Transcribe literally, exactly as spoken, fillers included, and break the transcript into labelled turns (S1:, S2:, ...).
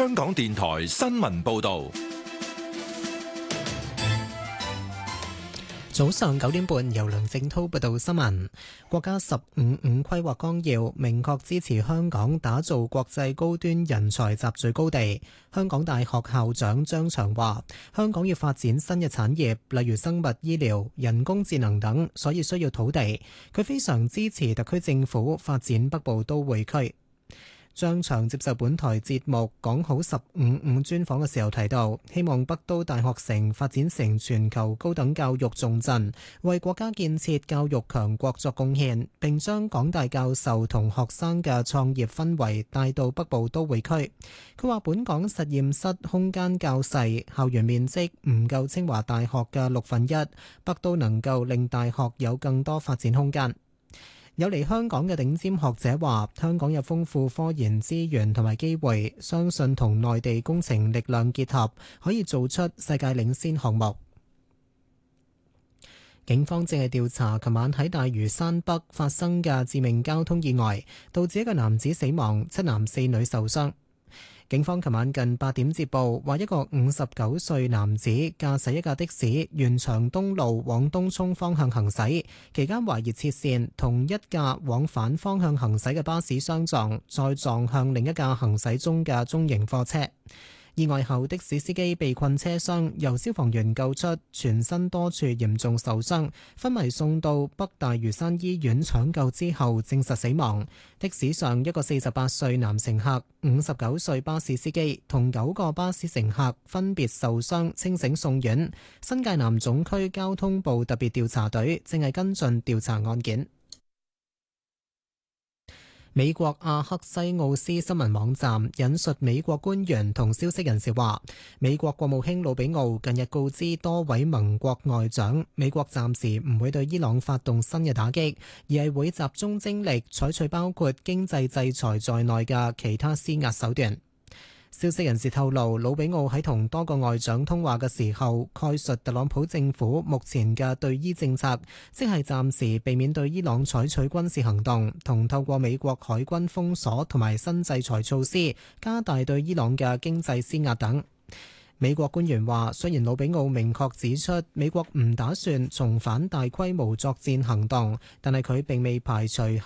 S1: 香港電台新聞報道。
S2: 早上九點半，由梁正濤報道新聞。國家十五五規劃綱要明確支持香港打造國際高端人才集聚高地。香港大學校長張翔話，香港要發展新嘅產業，例如生物醫療、人工智能等，所以需要土地。佢非常支持特區政府發展北部都會區。張翔接受本台節目講好十五五專訪嘅時候提到，希望北都大學城發展成全球高等教育重鎮，為國家建設教育強國作貢獻，並將港大教授同學生嘅創業氛圍帶到北部都會區。佢話本港實驗室空間較細，校園面積唔夠清華大學嘅六分一，北都能夠令大學有更多發展空間。有嚟香港嘅頂尖學者話，香港有豐富科研資源同埋機會，相信同內地工程力量結合，可以做出世界領先項目。警方正係調查琴晚喺大嶼山北發生嘅致命交通意外，導致一個男子死亡，七男四女受傷。警方琴晚近八點接報，話一個五十九歲男子駕駛一架的士沿長東路往東涌方向行駛，期間懷疑切線，同一架往反方向行駛嘅巴士相撞，再撞向另一架行駛中嘅中型貨車。意外後，的士司機被困車廂，由消防員救出，全身多處嚴重受傷，昏迷送到北大嶼山醫院搶救之後證實死亡。的士上一個四十八歲男乘客、五十九歲巴士司機同九個巴士乘客分別受傷，清醒送院。新界南總區交通部特別調查隊正係跟進調查案件。美國阿克西奧斯新聞網站引述美國官員同消息人士話，美國國務卿魯比奧近日告知多位盟國外長，美國暫時唔會對伊朗發動新嘅打擊，而係會集中精力採取包括經濟制裁在內嘅其他施壓手段。消息人士透露，魯比奧喺同多個外長通話嘅時候，概述特朗普政府目前嘅對伊政策，即係暫時避免對伊朗採取軍事行動，同透過美國海軍封鎖同埋新制裁措施，加大對伊朗嘅經濟施壓等。美國官員話，雖然魯比奧明確指出美國唔打算重返大規模作戰行動，但係佢並未排除